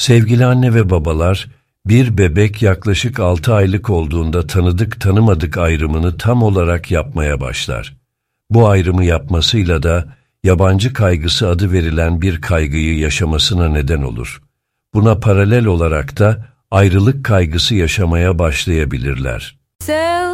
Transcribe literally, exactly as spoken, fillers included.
Sevgili anne ve babalar, bir bebek yaklaşık altı aylık olduğunda tanıdık tanımadık ayrımını tam olarak yapmaya başlar. Bu ayrımı yapmasıyla da yabancı kaygısı adı verilen bir kaygıyı yaşamasına neden olur. Buna paralel olarak da ayrılık kaygısı yaşamaya başlayabilirler.